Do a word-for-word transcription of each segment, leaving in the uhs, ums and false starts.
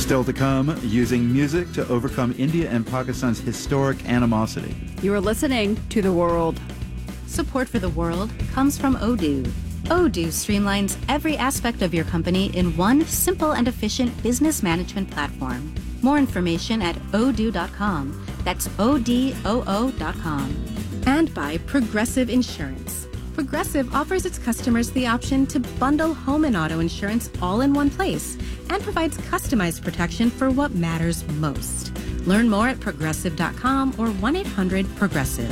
Still to come, using music to overcome India and Pakistan's historic animosity. You are listening to The World. Support for The World comes from Odoo. Odoo streamlines every aspect of your company in one simple and efficient business management platform. More information at odoo dot com. That's O D O O dot com. And by Progressive Insurance. Progressive offers its customers the option to bundle home and auto insurance all in one place and provides customized protection for what matters most. Learn more at progressive dot com or one eight hundred progressive.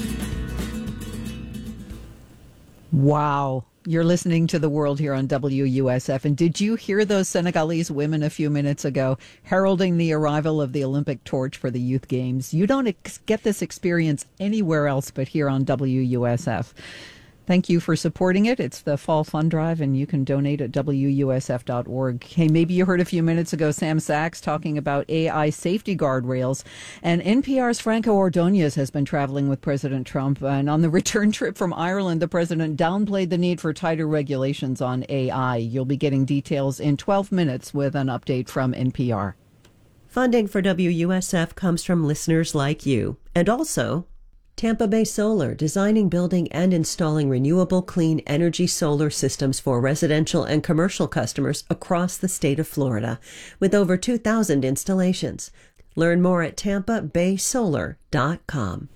Wow. You're listening to The World here on W U S F. And did you hear those Senegalese women a few minutes ago heralding the arrival of the Olympic torch for the Youth Games? You don't ex- get this experience anywhere else but here on W U S F. Thank you for supporting it. It's the Fall Fund Drive, and you can donate at W U S F dot org. Hey, maybe you heard a few minutes ago Sam Sachs talking about A I safety guardrails. And N P R's Franco Ordonez has been traveling with President Trump. And on the return trip from Ireland, the president downplayed the need for tighter regulations on A I. You'll be getting details in twelve minutes with an update from N P R. Funding for W U S F comes from listeners like you, and also Tampa Bay Solar, designing, building, and installing renewable clean energy solar systems for residential and commercial customers across the state of Florida, with over two thousand installations. Learn more at tampa bay solar dot com.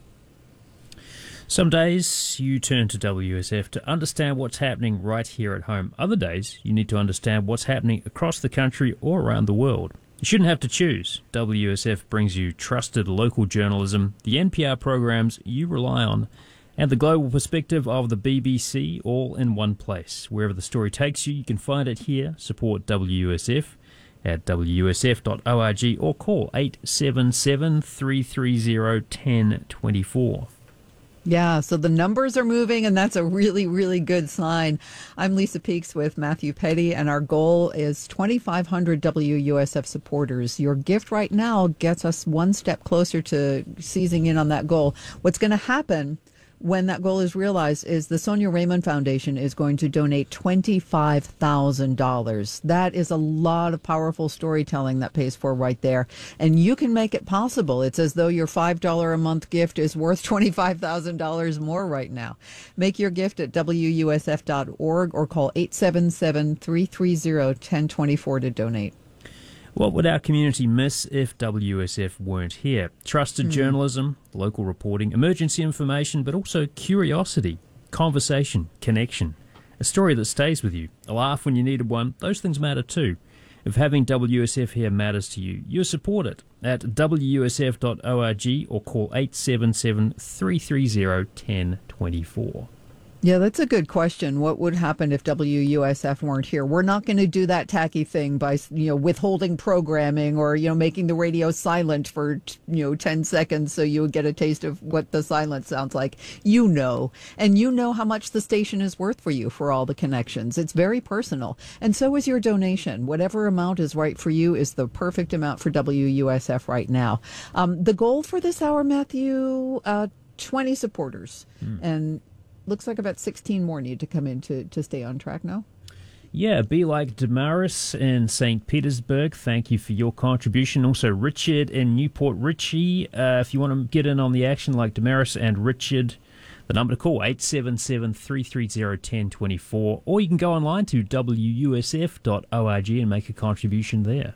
Some days you turn to W S F to understand what's happening right here at home. Other days you need to understand what's happening across the country or around the world. You shouldn't have to choose. W S F brings you trusted local journalism, the N P R programs you rely on, and the global perspective of the B B C all in one place. Wherever the story takes you, you can find it here. Support W U S F at W S F dot org or call eight seven seven, three three zero, one zero two four. Yeah, so the numbers are moving, and that's a really, really good sign. I'm Lisa Peaks with Matthew Petty, and our goal is twenty-five hundred W U S F supporters. Your gift right now gets us one step closer to seizing in on that goal. What's going to happen when that goal is realized is the Sonia Raymond Foundation is going to donate twenty-five thousand dollars. That is a lot of powerful storytelling that pays for right there. And you can make it possible. It's as though your five dollars a month gift is worth twenty-five thousand dollars more right now. Make your gift at W U S F dot org or call eight seven seven, three three zero, one zero two four to donate. What would our community miss if W S F weren't here? Trusted mm. journalism, local reporting, emergency information, but also curiosity, conversation, connection. A story that stays with you, a laugh when you needed one, those things matter too. If having W S F here matters to you, you support it at W U S F dot org or call eight seven seven, three three zero, one zero two four. Yeah, that's a good question. What would happen if W U S F weren't here? We're not going to do that tacky thing by, you know, withholding programming or, you know, making the radio silent for, you know, ten seconds so you get a taste of what the silence sounds like. You know, and you know how much the station is worth for you for all the connections. It's very personal. And so is your donation. Whatever amount is right for you is the perfect amount for W U S F right now. Um, the goal for this hour, Matthew, uh, twenty supporters. Mm. And looks like about sixteen more need to come in to, to stay on track now. Yeah, be like Damaris in Saint Petersburg. Thank you for your contribution. Also, Richard in Newport Richie. Uh, if you want to get in on the action like Damaris and Richard, the number to call, eight seven seven, three three zero, one zero two four. Or you can go online to W U S F dot org and make a contribution there.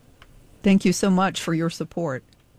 Thank you so much for your support.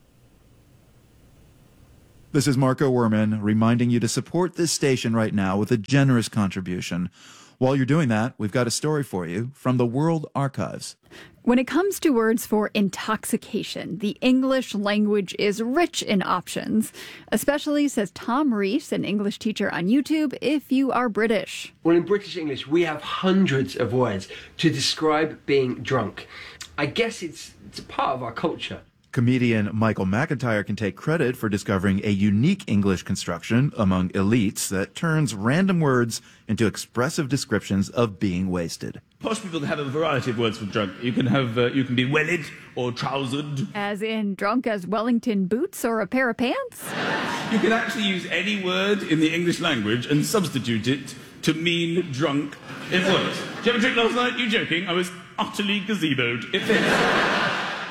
This is Marco Werman reminding you to support this station right now with a generous contribution. While you're doing that, we've got a story for you from the World Archives. When it comes to words for intoxication, the English language is rich in options, especially, says Tom Rees, an English teacher on YouTube, if you are British. Well, in British English, we have hundreds of words to describe being drunk. I guess it's, it's a part of our culture. Comedian Michael McIntyre can take credit for discovering a unique English construction among elites that turns random words into expressive descriptions of being wasted. Posh people have a variety of words for drunk. You can have, uh, you can be wellied or trousered. As in drunk as Wellington boots or a pair of pants? You can actually use any word in the English language and substitute it to mean drunk. It works. Did you have a drink last night? You joking? I was utterly gazeboed. It fits.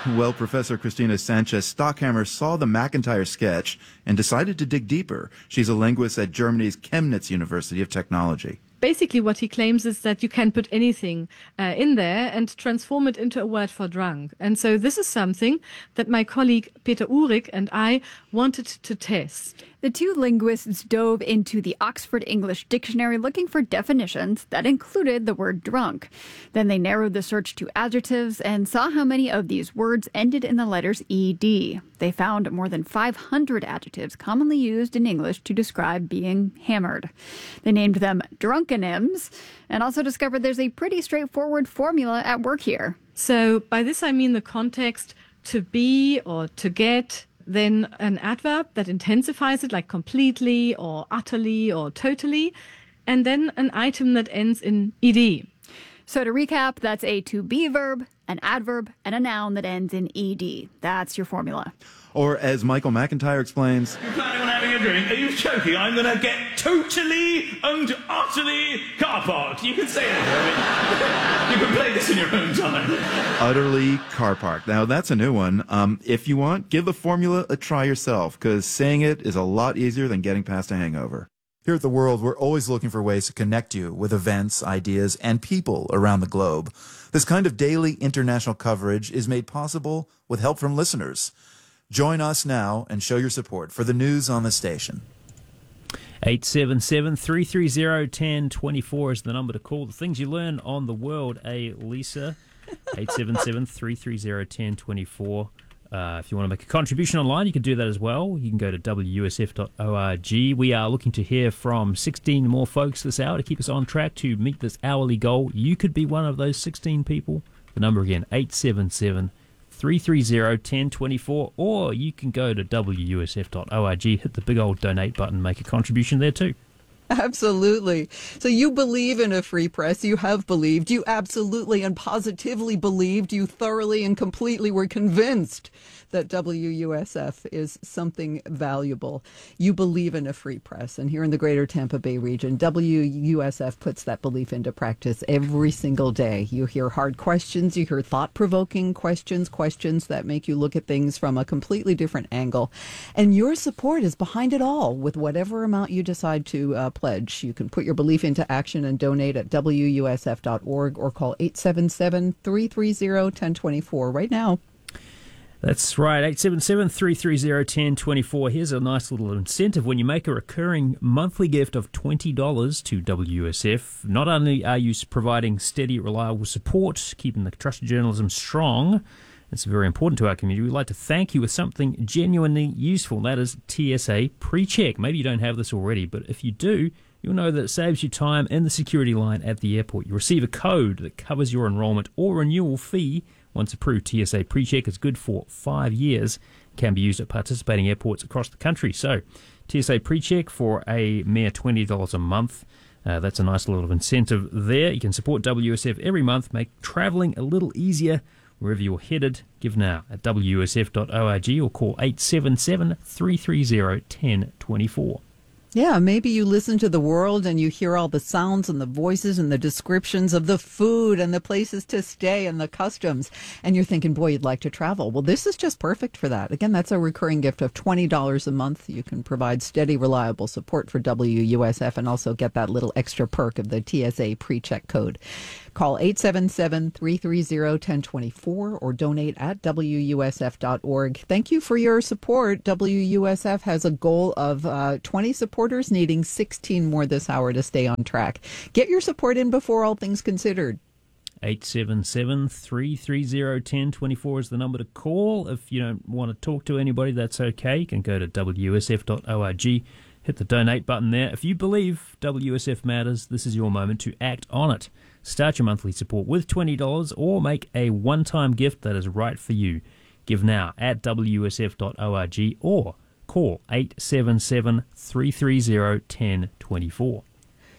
Well, Professor Cristina Sanchez Stockhammer saw the McIntyre sketch and decided to dig deeper. She's a linguist at Germany's Chemnitz University of Technology. Basically, what he claims is that you can put anything uh, in there and transform it into a word for drunk. And so this is something that my colleague Peter Uhrig and I wanted to test. The two linguists dove into the Oxford English Dictionary looking for definitions that included the word drunk. Then they narrowed the search to adjectives and saw how many of these words ended in the letters ed. They found more than five hundred adjectives commonly used in English to describe being hammered. They named them drunkonyms and also discovered there's a pretty straightforward formula at work here. So by this I mean the context to be or to get, then an adverb that intensifies it, like completely or utterly or totally, and then an item that ends in ed. So to recap, that's a to be verb, an adverb, and a noun that ends in ed. That's your formula. Or as Michael McIntyre explains, You're planning on having a drink? Are you joking? I'm going to get totally and utterly car parked. You can say that. You can play this in your own time. utterly car parked. Now, that's a new one. Um, if you want, give the formula a try yourself, because saying it is a lot easier than getting past a hangover. Here at The World, we're always looking for ways to connect you with events, ideas, and people around the globe. This kind of daily international coverage is made possible with help from listeners. Join us now and show your support for the news on the station. eight seven seven, three three zero, one zero two four is the number to call. The things you learn on the world, eh, Lisa? eight seven seven, three three zero, one zero two four. Uh, if you want to make a contribution online, you can do that as well. You can go to w u s f dot org. We are looking to hear from sixteen more folks this hour to keep us on track to meet this hourly goal. You could be one of those sixteen people. The number again, eight seven seven, three three zero, one zero two four, or you can go to w u s f dot org, hit the big old donate button, make a contribution there too. Absolutely. So you believe in a free press. You have believed. You absolutely and positively believed. You thoroughly and completely were convinced that W U S F is something valuable. You believe in a free press. And here in the greater Tampa Bay region, W U S F puts that belief into practice every single day. You hear hard questions. You hear thought-provoking questions, questions that make you look at things from a completely different angle. And your support is behind it all with whatever amount you decide to uh, pledge. You can put your belief into action and donate at w u s f dot org or call eight seven seven, three three zero, one zero two four right now. That's right, eight seven seven, three three zero, one zero two four. Here's a nice little incentive. When you make a recurring monthly gift of twenty dollars to W U S F, not only are you providing steady, reliable support, keeping the trusted journalism strong, it's very important to our community, we'd like to thank you with something genuinely useful. That is T S A PreCheck. Maybe you don't have this already, but if you do, you'll know that it saves you time in the security line at the airport. You receive a code that covers your enrollment or renewal fee. Once approved, T S A PreCheck is good for five years. Can be used at participating airports across the country. So, T S A PreCheck for a mere twenty dollars a month. Uh, that's a nice little incentive there. You can support W U S F every month, make travelling a little easier wherever you're headed. Give now at w u s f dot org or call eight seven seven, three three zero, one zero two four. Yeah, maybe you listen to The World and you hear all the sounds and the voices and the descriptions of the food and the places to stay and the customs, and you're thinking, boy, you'd like to travel. Well, this is just perfect for that. Again, that's a recurring gift of twenty dollars a month. You can provide steady, reliable support for W U S F and also get that little extra perk of the T S A PreCheck code. Call eight seven seven, three three zero, one zero two four or donate at w u s f dot org. Thank you for your support. W U S F has a goal of uh, twenty supporters, needing sixteen more this hour to stay on track. Get your support in before all things considered. eight seven seven, three three zero, one zero two four is the number to call. If you don't want to talk to anybody, that's okay. You can go to w u s f dot org, hit the donate button there. If you believe W U S F matters, this is your moment to act on it. Start your monthly support with twenty dollars or make a one-time gift that is right for you. Give now at w u s f dot org or call eight seven seven, three three zero, one zero two four.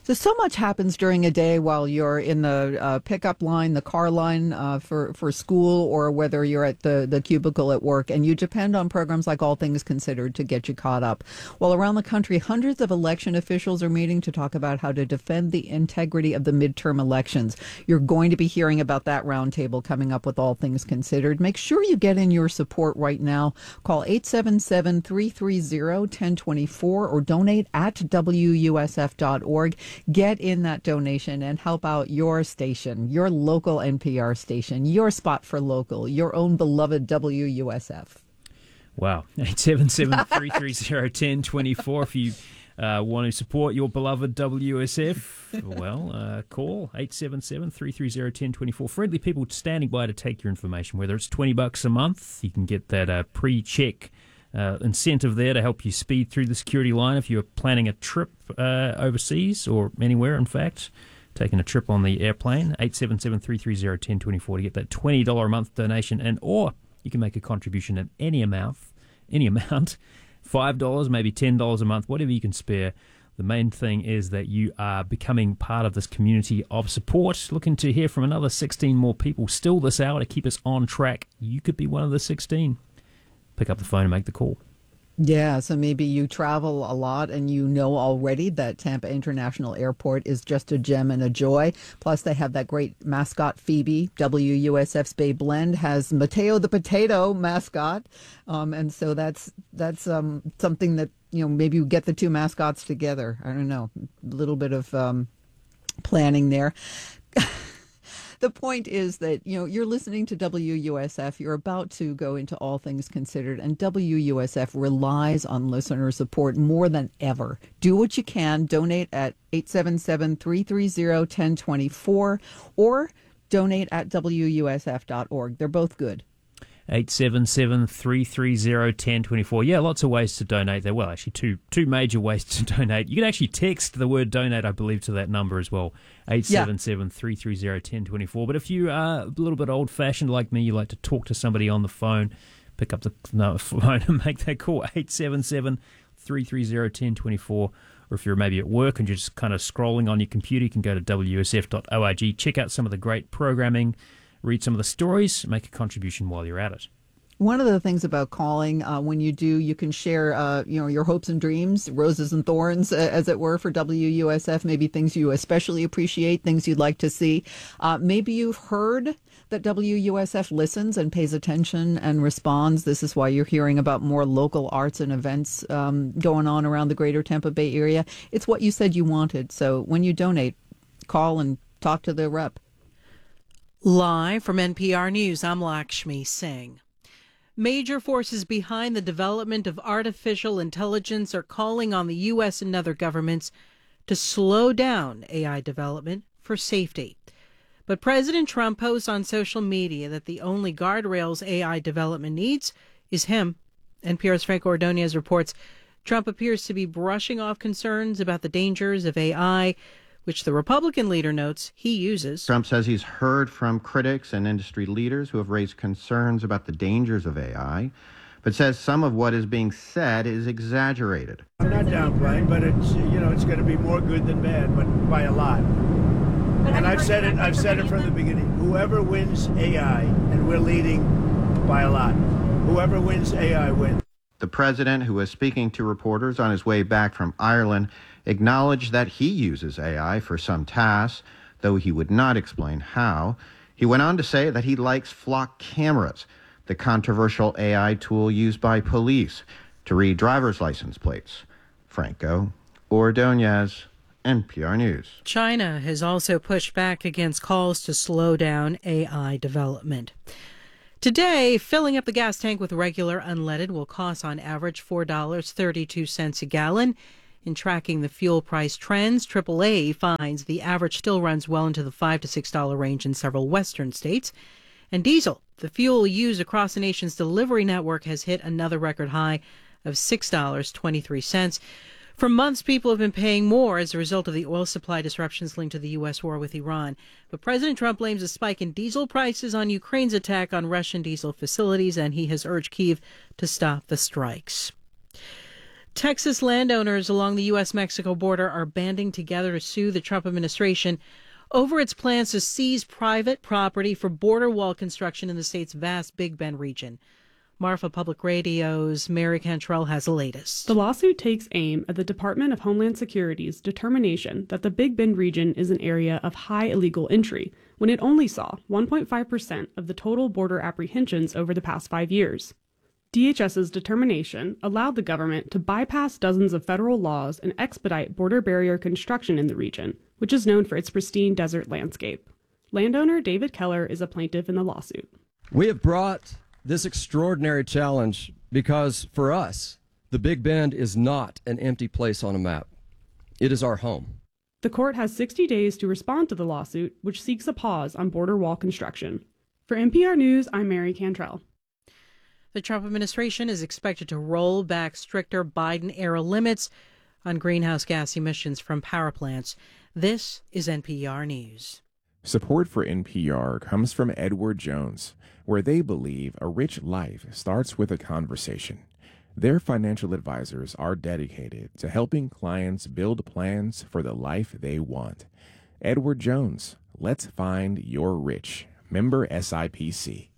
So, so much happens during a day while you're in the uh, pickup line, the car line uh, for, for school, or whether you're at the, the cubicle at work, and you depend on programs like All Things Considered to get you caught up. Well, around the country, hundreds of election officials are meeting to talk about how to defend the integrity of the midterm elections. You're going to be hearing about that roundtable coming up with All Things Considered. Make sure you get in your support right now. Call eight seven seven, three three zero, one zero two four or donate at W U S F dot org. Get in that donation and help out your station, your local N P R station, your spot for local, your own beloved W U S F. Wow. eight seven seven, three three zero, one zero two four if you uh, want to support your beloved W S F. Well, uh, call eight seven seven, three three zero, one zero two four. Friendly people standing by to take your information, whether it's twenty bucks a month. You can get that uh, pre-check Uh, incentive there to help you speed through the security line if you're planning a trip uh, overseas or anywhere, in fact, taking a trip on the airplane. eight seven seven, three three zero, one zero two four to get that twenty dollars a month donation in, or you can make a contribution at any amount, any amount, five dollars, maybe ten dollars a month, whatever you can spare. The main thing is that you are becoming part of this community of support. Looking to hear from another sixteen more people still this hour to keep us on track. You could be one of the sixteen. Pick up the phone and make the call. Yeah, so maybe you travel a lot and you know already that Tampa International Airport is just a gem and a joy. Plus, they have that great mascot, Phoebe. W U S F's Bay Blend has Mateo the Potato mascot. Um, and so that's that's um, something that, you know, maybe you get the two mascots together. I don't know, a little bit of um, planning there. The point is that, you know, you're listening to W U S F. You're about to go into All Things Considered, and W U S F relies on listener support more than ever. Do what you can. Donate at eight seven seven, three three zero, one zero two four or donate at W U S F dot org. They're both good. eight seven seven, three three zero, one zero two four. Yeah, lots of ways to donate there. Well, actually, two two major ways to donate. You can actually text the word donate, I believe, to that number as well, eight seven seven, three three zero, one zero two four. But if you are a little bit old-fashioned like me, you like to talk to somebody on the phone, pick up the no, phone and make that call, eight seven seven, three three zero, one zero two four. Or if you're maybe at work and you're just kind of scrolling on your computer, you can go to W U S F dot org, check out some of the great programming, read some of the stories, make a contribution while you're at it. One of the things about calling, uh, when you do, you can share, uh, you know, your hopes and dreams, roses and thorns, uh, as it were, for W U S F, maybe things you especially appreciate, things you'd like to see. Uh, maybe you've heard that W U S F listens and pays attention and responds. This is why you're hearing about more local arts and events um, going on around the greater Tampa Bay area. It's what you said you wanted. So when you donate, call and talk to the rep. Live from N P R News, I'm Lakshmi Singh. Major forces behind the development of artificial intelligence are calling on the U S and other governments to slow down A I development for safety. But President Trump posts on social media that the only guardrails A I development needs is him. N P R's Franco Ordonez reports Trump appears to be brushing off concerns about the dangers of A I, which the Republican leader notes he uses. Trump says he's heard from critics and industry leaders who have raised concerns about the dangers of A I, but says some of what is being said is exaggerated. I'm not downplaying, but it's, you know, it's going to be more good than bad, but by a lot. And I've said it, I've said it from the beginning. Whoever wins A I, and we're leading by a lot, whoever wins A I wins. The president, who was speaking to reporters on his way back from Ireland, acknowledged that he uses A I for some tasks, though he would not explain how. He went on to say that he likes flock cameras, the controversial A I tool used by police to read driver's license plates. Franco Ordonez, N P R News. China has also pushed back against calls to slow down A I development. Today, filling up the gas tank with regular unleaded will cost on average four dollars and thirty-two cents a gallon. In tracking the fuel price trends, triple A finds the average still runs well into the five to six dollars range in several western states. And diesel, the fuel used across the nation's delivery network, has hit another record high of six dollars and twenty-three cents. For months, people have been paying more as a result of the oil supply disruptions linked to the U S war with Iran. But President Trump blames a spike in diesel prices on Ukraine's attack on Russian diesel facilities, and he has urged Kyiv to stop the strikes. Texas landowners along the U S Mexico border are banding together to sue the Trump administration over its plans to seize private property for border wall construction in the state's vast Big Bend region. Marfa Public Radio's Mary Cantrell has the latest. The lawsuit takes aim at the Department of Homeland Security's determination that the Big Bend region is an area of high illegal entry, when it only saw one point five percent of the total border apprehensions over the past five years. DHS's determination allowed the government to bypass dozens of federal laws and expedite border barrier construction in the region, which is known for its pristine desert landscape. Landowner David Keller is a plaintiff in the lawsuit. We have brought this extraordinary challenge because, for us, the Big Bend is not an empty place on a map. It is our home. The court has sixty days to respond to the lawsuit, which seeks a pause on border wall construction. For N P R News, I'm Mary Cantrell. The Trump administration is expected to roll back stricter Biden-era limits on greenhouse gas emissions from power plants. This is N P R News. Support for N P R comes from Edward Jones, where they believe a rich life starts with a conversation. Their financial advisors are dedicated to helping clients build plans for the life they want. Edward Jones, let's find your rich. Member S I P C.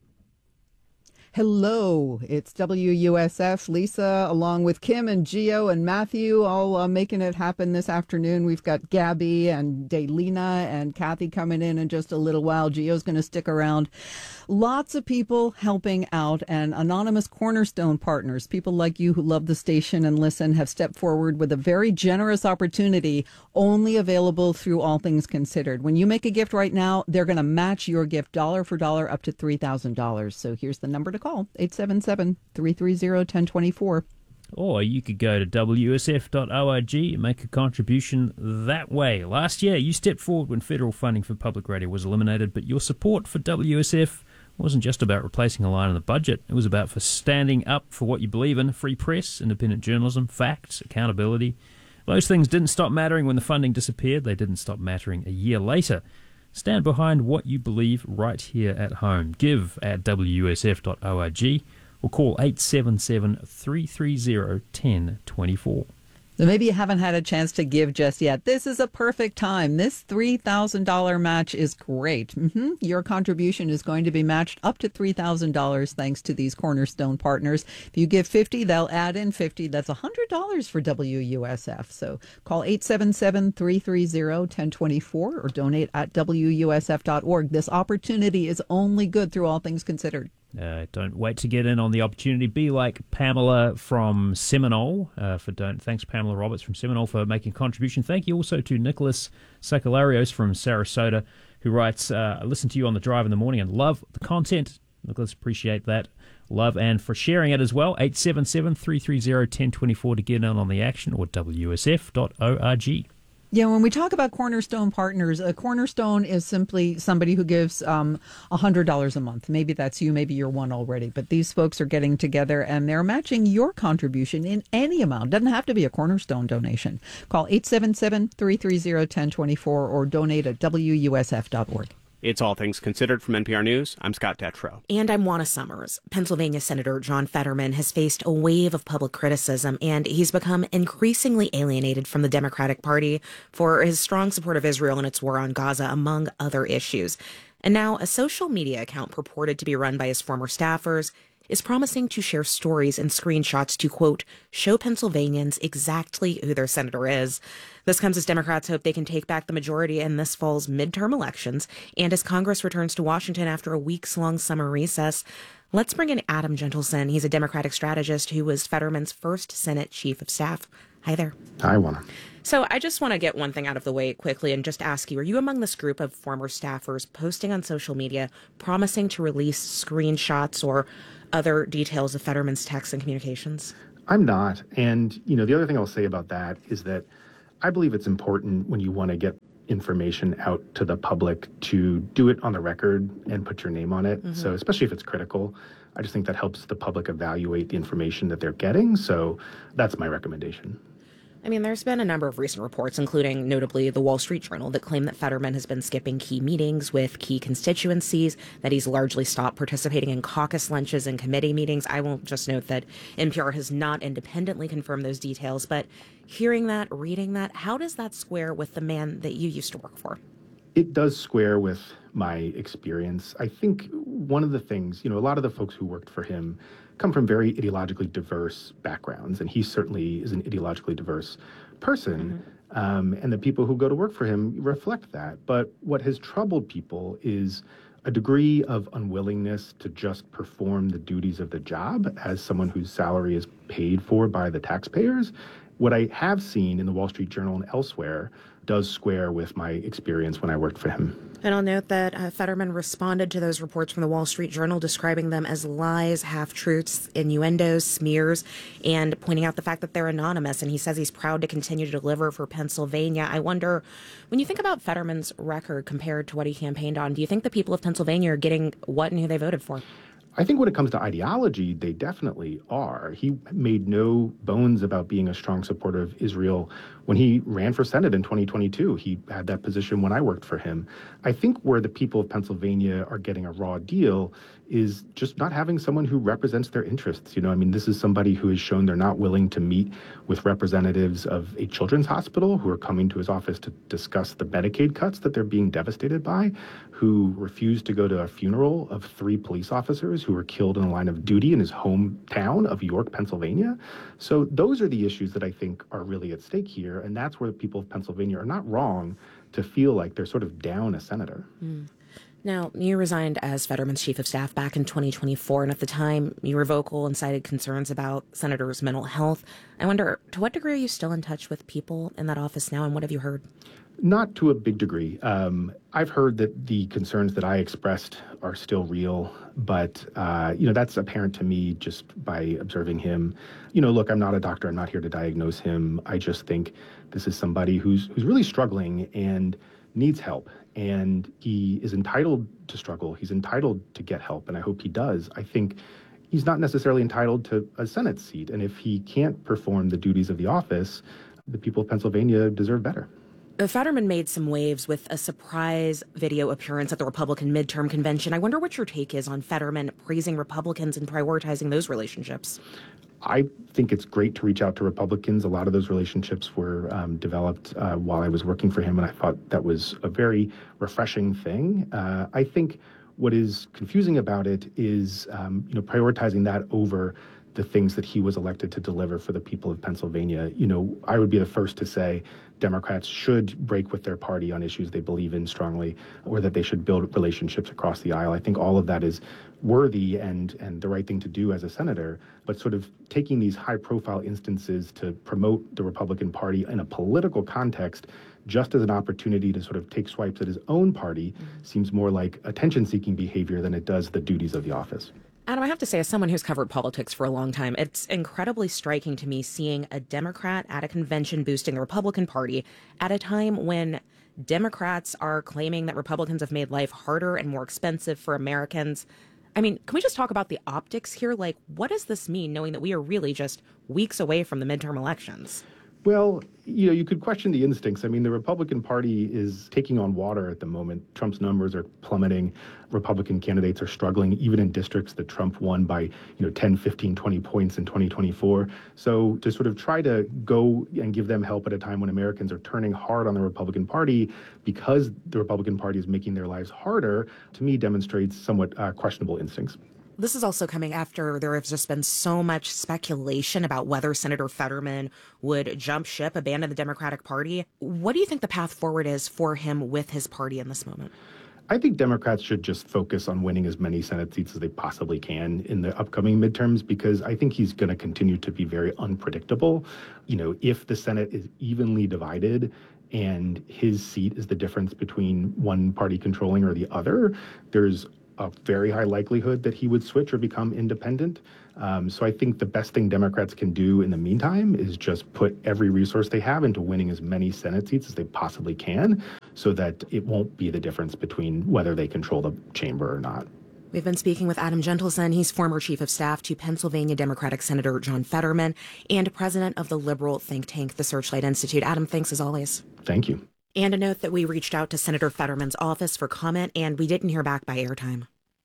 Hello, it's W U S F. Lisa, along with Kim and Gio and Matthew, all uh, making it happen this afternoon. We've got Gabby and Daylina and Kathy coming in in just a little while. Gio's going to stick around. Lots of people helping out, and anonymous Cornerstone partners, people like you who love the station and listen, have stepped forward with a very generous opportunity only available through All Things Considered. When you make a gift right now, they're going to match your gift dollar for dollar up to three thousand dollars. So here's the number to call, eight seven seven, three three zero, one zero two four. Or you could go to W S F dot org and make a contribution that way. Last year, you stepped forward when federal funding for public radio was eliminated, but your support for W S F wasn't just about replacing a line in the budget. It was about for standing up for what you believe in: free press, independent journalism, facts, accountability. Those things didn't stop mattering when the funding disappeared. They didn't stop mattering a year later. Stand behind what you believe right here at home. Give at W S F dot org or call eight seven seven, three three zero, one zero two four. So maybe you haven't had a chance to give just yet. This is a perfect time. This three thousand dollars match is great. Mm-hmm. Your contribution is going to be matched up to three thousand dollars thanks to these Cornerstone partners. If you give fifty dollars, they'll add in fifty dollars. That's one hundred dollars for W U S F. So call eight seven seven, three three zero, one zero two four or donate at W U S F dot org. This opportunity is only good through All Things Considered. Uh, don't wait to get in on the opportunity. Be like Pamela from Seminole. Uh, for don't thanks Pamela Roberts from Seminole for making a contribution. Thank you also to Nicholas Sakalarios from Sarasota, who writes, uh, I listen to you on the drive in the morning and love the content. Nicholas, appreciate that. Love and for sharing it as well. eight seven seven, three three zero, one zero two four to get in on the action, or W S F dot org. Yeah, when we talk about Cornerstone partners, a Cornerstone is simply somebody who gives um, one hundred dollars a month. Maybe that's you, maybe you're one already. But these folks are getting together and they're matching your contribution in any amount. Doesn't have to be a Cornerstone donation. Call eight seven seven, three three zero, one zero two four or donate at W U S F dot org. It's All Things Considered from N P R News. I'm Scott Detrow. And I'm Juana Summers. Pennsylvania Senator John Fetterman has faced a wave of public criticism, and he's become increasingly alienated from the Democratic Party for his strong support of Israel and its war on Gaza, among other issues. And now a social media account purported to be run by his former staffers is promising to share stories and screenshots to, quote, show Pennsylvanians exactly who their senator is. This comes as Democrats hope they can take back the majority in this fall's midterm elections and as Congress returns to Washington after a weeks-long summer recess. Let's bring in Adam Gentleson. He's a Democratic strategist who was Fetterman's first Senate chief of staff. Hi there. Hi, Juana. So I just want to get one thing out of the way quickly and just ask you, are you among this group of former staffers posting on social media promising to release screenshots or other details of Fetterman's texts and communications? I'm not. And, you know, the other thing I'll say about that is that I believe it's important when you want to get information out to the public to do it on the record and put your name on it. Mm-hmm. So especially if it's critical, I just think that helps the public evaluate the information that they're getting. So that's my recommendation. I mean, there's been a number of recent reports, including notably the Wall Street Journal, that claim that Fetterman has been skipping key meetings with key constituencies, that he's largely stopped participating in caucus lunches and committee meetings. I will just note that N P R has not independently confirmed those details, but hearing that, reading that, how does that square with the man that you used to work for? It does square with my experience. I think one of the things, you know, a lot of the folks who worked for him come from very ideologically diverse backgrounds, and he certainly is an ideologically diverse person. Mm-hmm. Um, and the people who go to work for him reflect that. But what has troubled people is a degree of unwillingness to just perform the duties of the job as someone whose salary is paid for by the taxpayers. What I have seen in the Wall Street Journal and elsewhere does square with my experience when I worked for him. And I'll note that uh, Fetterman responded to those reports from the Wall Street Journal, describing them as lies, half-truths, innuendos, smears, and pointing out the fact that they're anonymous. And he says he's proud to continue to deliver for Pennsylvania. I wonder, when you think about Fetterman's record compared to what he campaigned on, do you think the people of Pennsylvania are getting what and who they voted for? I think when it comes to ideology, they definitely are. He made no bones about being a strong supporter of Israel. When he ran for Senate in twenty twenty-two, he had that position when I worked for him. I think where the people of Pennsylvania are getting a raw deal is just not having someone who represents their interests. You know, I mean, this is somebody who has shown they're not willing to meet with representatives of a children's hospital who are coming to his office to discuss the Medicaid cuts that they're being devastated by, who refused to go to a funeral of three police officers who were killed in the line of duty in his hometown of York, Pennsylvania. So those are the issues that I think are really at stake here. And that's where the people of Pennsylvania are not wrong to feel like they're sort of down a senator. Mm. Now, you resigned as Fetterman's chief of staff back in twenty twenty-four, and at the time, you were vocal and cited concerns about Senator's mental health. I wonder, to what degree are you still in touch with people in that office now, and what have you heard? Not to a big degree. Um, I've heard that the concerns that I expressed are still real, but, uh, you know, that's apparent to me just by observing him. You know, look, I'm not a doctor. I'm not here to diagnose him. I just think this is somebody who's who's really struggling and needs help. And he is entitled to struggle. He's entitled to get help, and I hope he does. I think he's not necessarily entitled to a Senate seat. And if he can't perform the duties of the office, the people of Pennsylvania deserve better. Fetterman made some waves with a surprise video appearance at the Republican midterm convention. I wonder what your take is on Fetterman praising Republicans and prioritizing those relationships. I think it's great to reach out to Republicans. A lot of those relationships were um, developed uh, while I was working for him, and I thought that was a very refreshing thing. Uh, I think what is confusing about it is, um, you know, prioritizing that over the things that he was elected to deliver for the people of Pennsylvania. You know, I would be the first to say Democrats should break with their party on issues they believe in strongly, or that they should build relationships across the aisle. I think all of that is worthy and and the right thing to do as a senator, but sort of taking these high-profile instances to promote the Republican Party in a political context just as an opportunity to sort of take swipes at his own party mm-hmm. seems more like attention-seeking behavior than it does the duties of the office. Adam, I have to say, as someone who's covered politics for a long time, it's incredibly striking to me seeing a Democrat at a convention boosting the Republican Party at a time when Democrats are claiming that Republicans have made life harder and more expensive for Americans. I mean, can we just talk about the optics here? Like, what does this mean, knowing that we are really just weeks away from the midterm elections? Well, you know, you could question the instincts. I mean, the Republican Party is taking on water at the moment. Trump's numbers are plummeting. Republican candidates are struggling, even in districts that Trump won by, you know, ten, fifteen, twenty points in twenty twenty-four. So to sort of try to go and give them help at a time when Americans are turning hard on the Republican Party because the Republican Party is making their lives harder, to me demonstrates somewhat uh, questionable instincts. This is also coming after there has just been so much speculation about whether Senator Fetterman would jump ship, abandon the Democratic Party. What do you think the path forward is for him with his party in this moment? I think Democrats should just focus on winning as many Senate seats as they possibly can in the upcoming midterms, because I think he's going to continue to be very unpredictable. You know, if the Senate is evenly divided and his seat is the difference between one party controlling or the other, there's a very high likelihood that he would switch or become independent. Um, so I think the best thing Democrats can do in the meantime is just put every resource they have into winning as many Senate seats as they possibly can, so that it won't be the difference between whether they control the chamber or not. We've been speaking with Adam Gentleson. He's former chief of staff to Pennsylvania Democratic Senator John Fetterman and president of the liberal think tank, the Searchlight Institute. Adam, thanks as always. Thank you. And a note that we reached out to Senator Fetterman's office for comment, and we didn't hear back by airtime.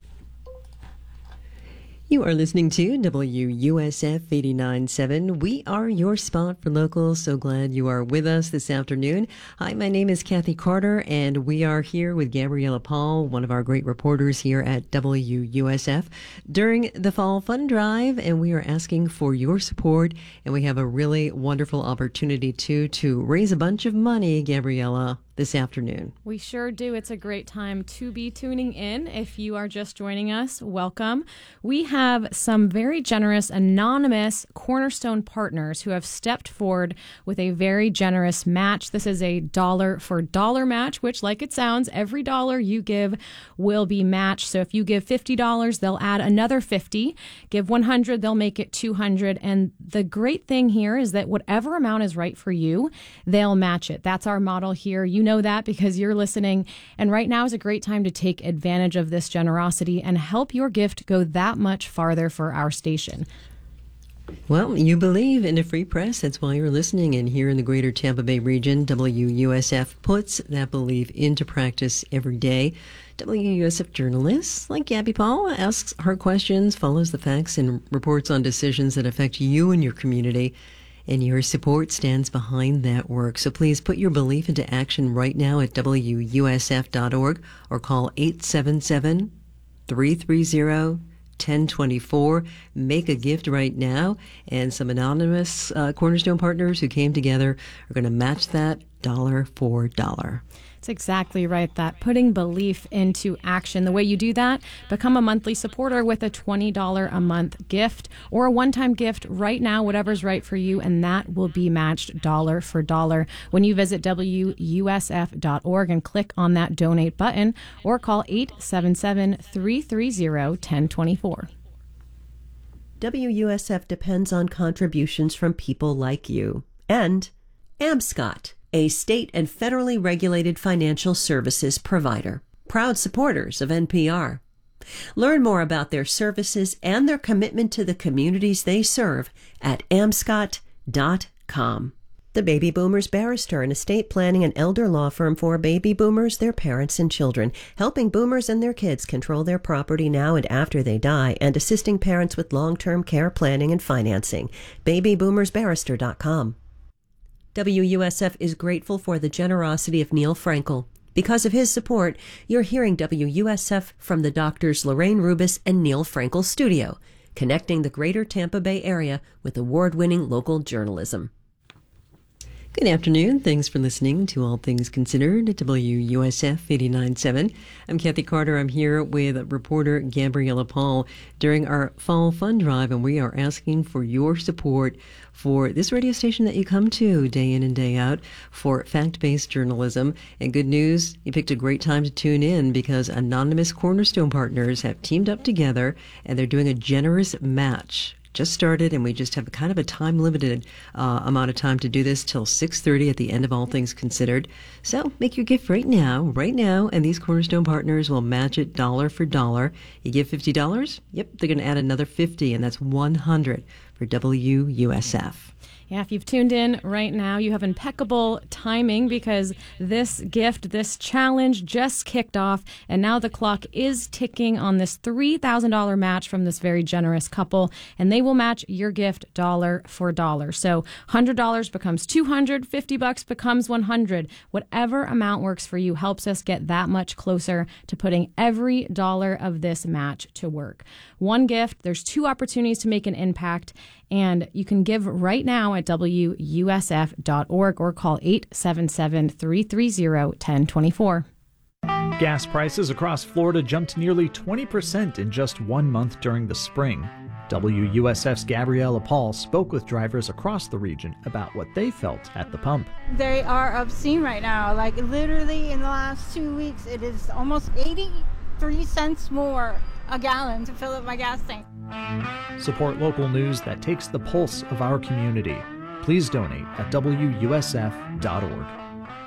You are listening to W U S F eighty-nine point seven. We are your spot for locals. So glad you are with us this afternoon. Hi, my name is Kathy Carter, and we are here with Gabriella Paul, one of our great reporters here at W U S F, during the Fall Fund Drive, and we are asking for your support, and we have a really wonderful opportunity, too, to raise a bunch of money, Gabriella, this afternoon. We sure do. It's a great time to be tuning in. If you are just joining us, welcome. We have some very generous, anonymous Cornerstone partners who have stepped forward with a very generous match. This is a dollar for dollar match, which, like it sounds, every dollar you give will be matched. So if you give fifty dollars, they'll add another fifty. Give one hundred, they'll make it two hundred. And the great thing here is that whatever amount is right for you, they'll match it. That's our model here. You know that because you're listening. And right now is a great time to take advantage of this generosity and help your gift go that much farther for our station. Well, you believe in a free press. That's why you're listening. And here in the greater Tampa Bay region, W U S F puts that belief into practice every day. W U S F journalists like Gabby Paul asks her questions, follows the facts, and reports on decisions that affect you and your community. And your support stands behind that work. So please put your belief into action right now at W U S F dot org or call eight seven seven, three three zero, one zero two four. Make a gift right now. And some anonymous uh, Cornerstone partners who came together are going to match that dollar for dollar. It's exactly right, that putting belief into action. The way you do that, become a monthly supporter with a twenty dollars a month gift or a one-time gift right now, whatever's right for you, and that will be matched dollar for dollar when you visit W U S F dot org and click on that donate button or call eight seven seven, three three zero, one zero two four. W U S F depends on contributions from people like you. And Amscot, a state and federally regulated financial services provider. Proud supporters of N P R. Learn more about their services and their commitment to the communities they serve at amscot dot com. The Baby Boomers Barrister, an estate planning and elder law firm for baby boomers, their parents, and children, helping boomers and their kids control their property now and after they die, and assisting parents with long-term care planning and financing. baby boomers barrister dot com. W U S F is grateful for the generosity of Neil Frankel. Because of his support, you're hearing W U S F from the doctors Lorraine Rubis and Neil Frankel Studio, connecting the greater Tampa Bay area with award-winning local journalism. Good afternoon. Thanks for listening to All Things Considered at W U S F eighty-nine point seven. I'm Kathy Carter. I'm here with reporter Gabriella Paul during our Fall Fund Drive, and we are asking for your support for this radio station that you come to day in and day out for fact-based journalism. And good news, you picked a great time to tune in because anonymous Cornerstone partners have teamed up together, and they're doing a generous match. Just started, and we just have kind of a time-limited uh, amount of time to do this till six thirty at the end of All Things Considered. So make your gift right now, right now, and these Cornerstone partners will match it dollar for dollar. You give fifty dollars, yep, they're going to add another fifty, and that's one hundred for W U S F. Yeah, if you've tuned in right now, you have impeccable timing because this gift, this challenge just kicked off, and now the clock is ticking on this three thousand dollars match from this very generous couple, and they will match your gift dollar for dollar. So one hundred dollars becomes two hundred dollars, fifty bucks becomes one hundred dollars. Whatever amount works for you helps us get that much closer to putting every dollar of this match to work. One gift, there's two opportunities to make an impact, and you can give right now at W U S F dot org or call eight seven seven, three three zero, one zero two four. Gas prices across Florida jumped nearly twenty percent in just one month during the spring. W U S F's Gabriella Paul spoke with drivers across the region about what they felt at the pump. They are obscene right now. Like literally in the last two weeks, it is almost eighty-three cents more a gallon to fill up my gas tank. Support local news that takes the pulse of our community. Please donate at W U S F dot org.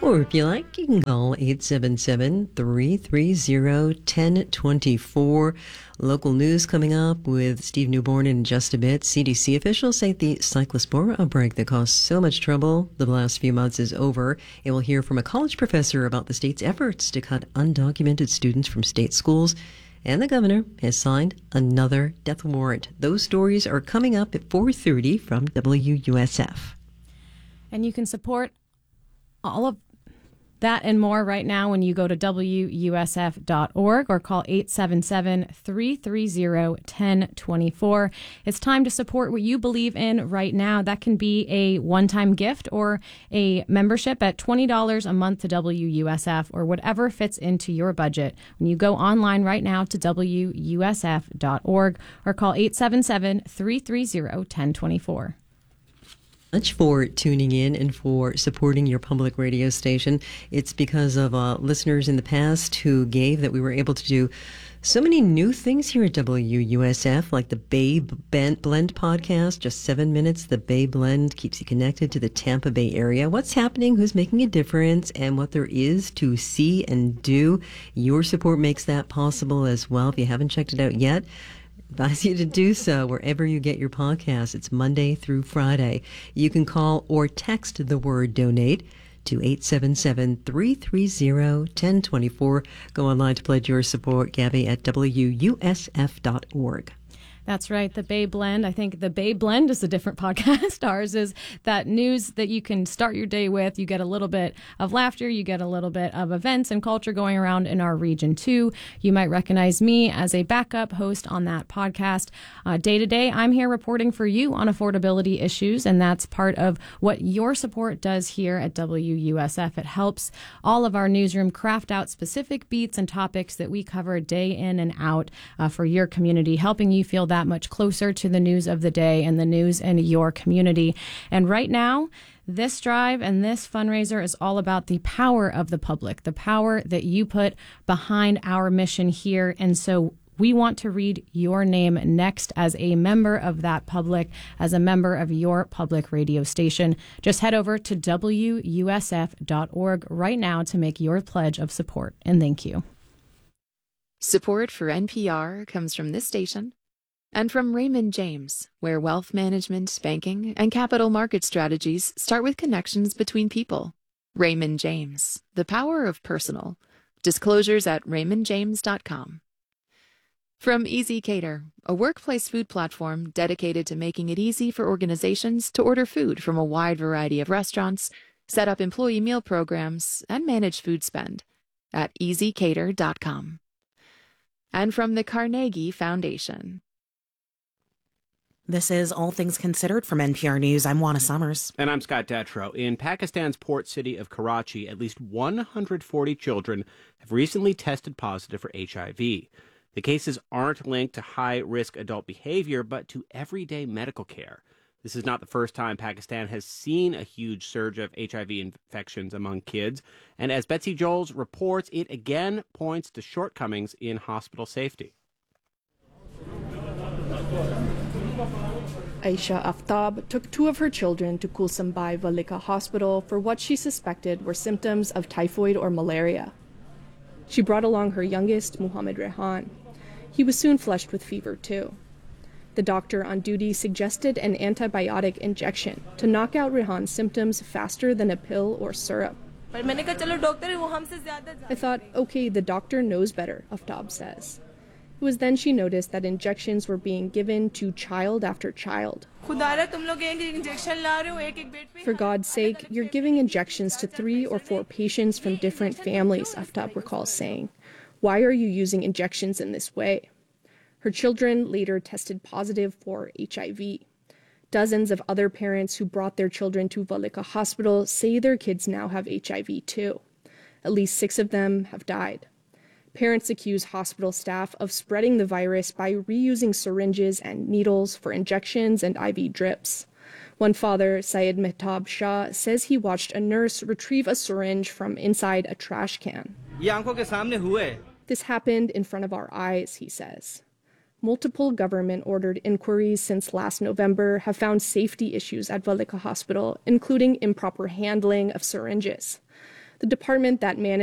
Or if you like, you can call eight seven seven, three three zero, one zero two four. Local news coming up with Steve Newborn in just a bit. C D C officials say the cyclospora outbreak that caused so much trouble the last few months is over. And we'll hear from a college professor about the state's efforts to cut undocumented students from state schools. And the governor has signed another death warrant. Those stories are coming up at four thirty from W U S F. And you can support all of that and more right now when you go to W U S F dot org or call eight seven seven, three three zero, one zero two four. It's time to support what you believe in right now. That can be a one-time gift or a membership at twenty dollars a month to W U S F or whatever fits into your budget. When you go online right now to W U S F dot org or call eight seven seven, three three zero, one zero two four. Much for tuning in and for supporting your public radio station. It's because of uh, listeners in the past who gave that we were able to do so many new things here at W U S F, like the Bay Blend podcast, just seven minutes. The Bay Blend keeps you connected to the Tampa Bay area, what's happening, who's making a difference, and what there is to see and do. Your support makes that possible as well. If you haven't checked it out yet, advise you to do so wherever you get your podcasts. It's Monday through Friday. You can call or text the word donate to eight seven seven, three three zero, one zero two four. Go online to pledge your support, Gabby, at W U S F dot org. That's right, the Bay Blend. I think the Bay Blend is a different podcast. Ours is that news that you can start your day with. You get a little bit of laughter. You get a little bit of events and culture going around in our region, too. You might recognize me as a backup host on that podcast. Uh, day to day, I'm here reporting for you on affordability issues, and that's part of what your support does here at W U S F. It helps all of our newsroom craft out specific beats and topics that we cover day in and out uh, for your community, helping you feel that much closer to the news of the day and the news in your community. And right now, this drive and this fundraiser is all about the power of the public, the power that you put behind our mission here. And so we want to read your name next as a member of that public, as a member of your public radio station. Just head over to W U S F dot org right now to make your pledge of support. And thank you. Support for N P R comes from this station and from Raymond James, where wealth management, banking, and capital market strategies start with connections between people. Raymond James, the power of personal. Disclosures at raymond james dot com. From Easy Cater, a workplace food platform dedicated to making it easy for organizations to order food from a wide variety of restaurants, set up employee meal programs, and manage food spend at easy cater dot com. And from the Carnegie Foundation. This is All Things Considered from N P R News. I'm Juana Summers. And I'm Scott Detrow. In Pakistan's port city of Karachi, at least one hundred forty children have recently tested positive for H I V. The cases aren't linked to high-risk adult behavior, but to everyday medical care. This is not the first time Pakistan has seen a huge surge of H I V infections among kids. And as Betsy Joels reports, it again points to shortcomings in hospital safety. Aisha Aftab took two of her children to Kulsum Bai Valika Hospital for what she suspected were symptoms of typhoid or malaria. She brought along her youngest, Muhammad Rehan. He was soon flushed with fever, too. The doctor on duty suggested an antibiotic injection to knock out Rehan's symptoms faster than a pill or syrup. I thought, okay, the doctor knows better, Aftab says. It was then she noticed that injections were being given to child after child. For God's sake, you're giving injections to three or four patients from different families, Aftab recalls saying. Why are you using injections in this way? Her children later tested positive for H I V. Dozens of other parents who brought their children to Valika Hospital say their kids now have H I V too. At least six of them have died. Parents accuse hospital staff of spreading the virus by reusing syringes and needles for injections and I V drips. One father, Syed Mehtab Shah, says he watched a nurse retrieve a syringe from inside a trash can. This happened in front of our eyes, he says. Multiple government-ordered inquiries since last November have found safety issues at Valika Hospital, including improper handling of syringes. The department that manages